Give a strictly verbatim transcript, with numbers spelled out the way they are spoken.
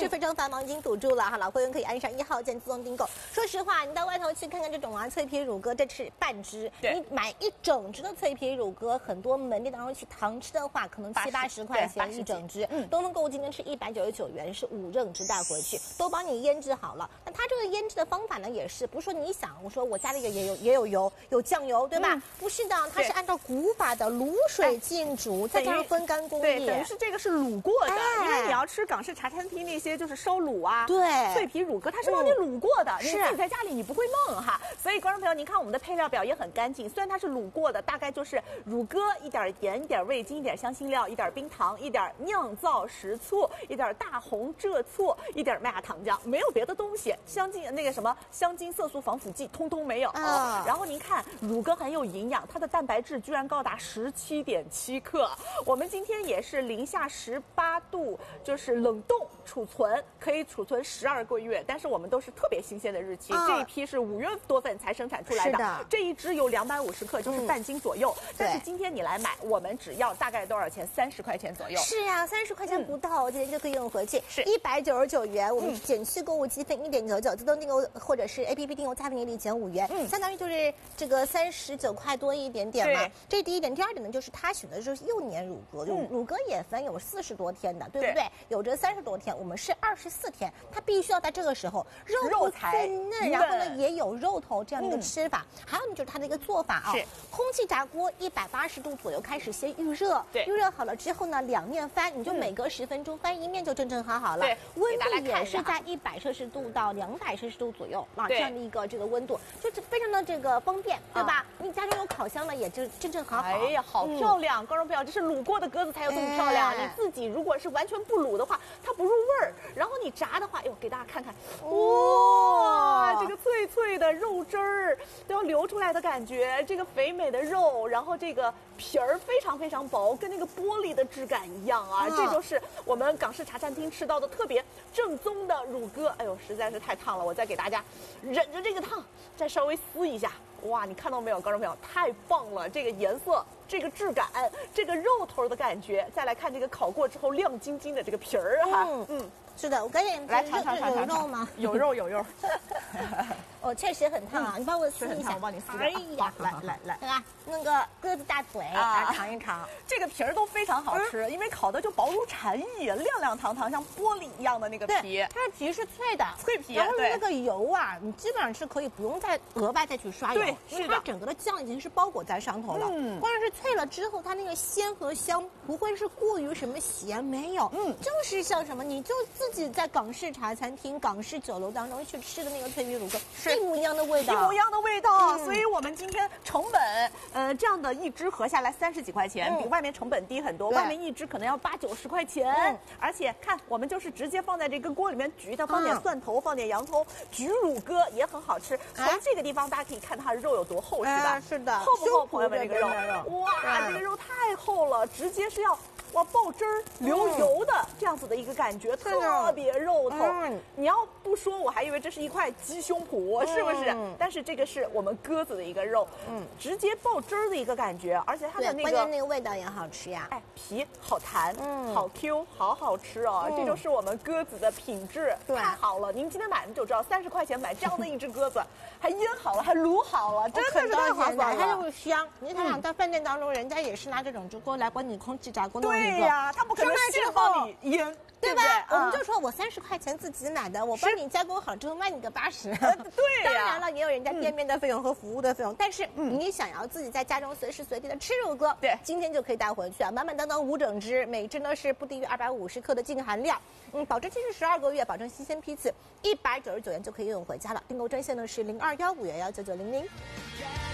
是非常繁忙，已经堵住了哈。老会员可以按上一号键自动订购。说实话，你到外头去看看这种啊脆皮乳鸽，这是半只，你买一整只的脆皮乳鸽，很多门店当中去堂吃的话，可能七八十块钱一整只。嗯，东风购物今天是一百九十九元，是五整只带回去，都帮你腌制好了。那它这个腌制的方法呢，也是不是说你想，我说我家里也有也有油，有酱油，对吧？嗯、不是的，它是按照古法的卤水浸煮，再加上风干工艺， 对，等于是这个是卤过的。哎、因为你要吃港式茶餐厅那些就是烧卤啊， 对， 脆皮乳鸽它是帮你卤过的，嗯、你自己在家里你不会弄哈。所以观众朋友，您看我们的配料表也很干净，虽然它是卤过的，大概就是乳鸽一点盐、一点味精、一点香辛料、一点冰糖、一点酿造食醋、一点大红浙醋、一点麦芽糖浆，没有别的东西。香精那个什么香精、色素、防腐剂通通没有。啊、然后您看乳鸽很有营养，它的蛋白质居然高达十七点七克。我们今天也是零下十八度，就是冷冻储存，可以储存十二个月。但是我们都是特别新鲜的日期，啊、这一批是五月多份才生产出来的。的这一只有两百五十克，就是半斤左右。嗯、但是今天你来买，我们只要大概多少钱？三十块钱左右。 是呀、啊，三十块钱不到，嗯、今天就可以用回去。是一百九十九元，我们减去购物积分一点九九，自动订购或者是 A P P 订购加便宜减五元，嗯、相当于就是这个三十九块多一点点嘛。这是第一点，第二点呢，就是他选的就是幼年乳鸽，乳、嗯、乳鸽也分有四十多天的，对不对？对有着三十多天，我们是二十四天，它必须要在这个时候肉头脆嫩，然后呢也有肉头这样的一个吃法。嗯、还有呢就是它的一个做法啊，是空气炸锅一百八十度左右开始先预热，对，预热好了之后呢，两面翻，你就每隔十分钟翻一面就正正好好了。对，温度也是在一百摄氏度到两百摄氏度左右啊，这样的一个这个温度，就是非常的这个方便，对吧？啊、你家中有烤箱了，也就正正好好。 哎呀，好漂亮！观众朋友，这是卤过的鸽子才有这么漂亮。哎、你自己如果是完全不卤的话，它不入味儿。然后你炸的话，哎呦，给大家看看，哇，这个脆脆的肉汁儿都要流出来的感觉，这个肥美的肉，然后这个皮儿非常非常薄，跟那个玻璃的质感一样啊。嗯、这就是我们港式茶餐厅吃到的特别正宗的乳鸽。哎呦，实在是太烫了，我再给大家忍着这个烫，再稍微撕一下。哇，你看到没有，观众朋友，太棒了！这个颜色，这个质感，这个肉头的感觉，再来看这个烤过之后亮晶晶的这个皮儿哈，嗯。嗯是的，我赶紧来尝尝尝尝， 有肉吗？ 有肉有肉。 哦，确实很烫啊！你帮我撕一下， 我帮你撕。 哎呀， 来来来， 看看那个鸽子大腿，来尝一尝。 这个皮儿都非常好吃，因为烤的就薄如蝉翼，亮亮堂堂，像玻璃一样的那个皮。 它的皮是脆的， 脆皮。 然后那个油啊，你基本上是可以不用再额外再去刷油，因为它整个的酱已经是包裹在上头了。嗯，光是脆了之后，它那个鲜和香不会是过于什么咸，没有。嗯，就是像什么，你就自己在港式茶餐厅、港式酒楼当中去吃的那个脆皮乳鸽，是一模一样的味道， 一模一样的味道。嗯、所以我们今天成本，呃，这样的一只合下来三十几块钱，嗯、比外面成本低很多。外面一只可能要八九十块钱，嗯、而且看我们就是直接放在这个锅里面焗它，放点蒜头，嗯、放点洋葱，焗乳鸽也很好吃。从这个地方大家可以看它的肉有多厚实的， 哎、是的， 厚不厚，朋友们？这个肉，哇，这个肉太厚了，直接是要。哇，爆汁儿流油的、嗯、这样子的一个感觉，特别肉头。嗯、你要不说，我还以为这是一块鸡胸脯，是不是？嗯、但是这个是我们鸽子的一个肉，嗯，直接爆汁儿的一个感觉，而且它的那个关键那个味道也好吃呀。 哎，皮好弹，嗯，好 Q， 好好吃哦。嗯、这就是我们鸽子的品质，太好了。您今天买你就知道，三十块钱买这样的一只鸽子，还腌好了，还卤好了，真的是太划算了。 它又香，你想想，在饭店当中，人家也是拿这种锅来帮你空气炸锅弄。 对呀，他不可能现帮你腌， 对吧？我们就说我三十块钱自己买的，我帮你加工好之后卖你个八十。 对呀， 当然了，也有人家店面的费用和服务的费用，但是你想要自己在家中随时随地的吃乳鸽，对，今天就可以带回去啊，满满当当五整只，每只呢是不低于二百五十克的净含量，嗯，保质期是十二个月，保证新鲜批次，一百九十九元就可以用回家了。订购专线呢是零二幺五幺幺九九零零。